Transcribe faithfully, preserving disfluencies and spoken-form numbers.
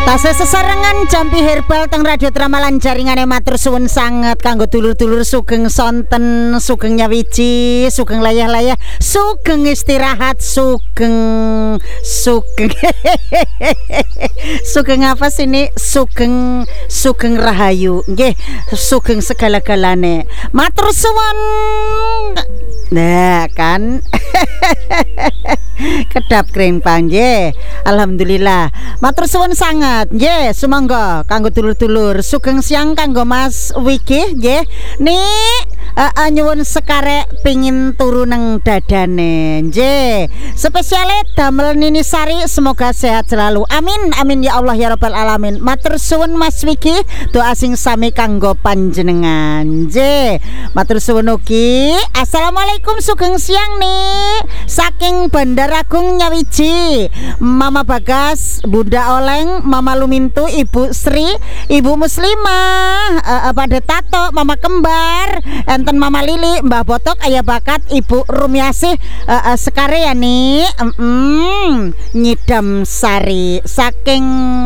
Tasih sesarengan Jampi Herbal teng Radio Tramalan jaringane matur suwun sanget kanggo dulur-dulur sugeng sonten, sugeng nyawiji, sugeng layah-layah, sugeng istirahat, sugeng sugeng sugeng apa sini? Sugeng sugeng rahayu. Nggih, sugeng segala-galane. Matur suwun. Nah, kan. Kedap kring panje. Alhamdulillah. Matur suwun sanget. Nggih, sumangga kanggo dulur-dulur sugeng siang kanggo Mas Wiki nggih. Nik uh, nyuwun sekarek pingin turu nang dadane. Nggih. Spesiale damel Nini Sari semoga sehat selalu. Amin amin ya Allah ya rabbal alamin. Matur suwun Mas Wiki, doa sing sami kanggo panjenengan. Nggih. Matur suwun ugi. Assalamualaikum sugeng siang nih. Saking Bandar Agung Nyawiji, Mama Bagas, Bunda Oleng, Mama Lumintu, Ibu Sri, Ibu Muslimah, uh, Pada Tato, Mama Kembar, enten Mama Lili, Mbah Botok, Ayah Bakat, Ibu Rumiasih, uh, uh, sekare ya nih, mm -mm, Nyidam Sari, saking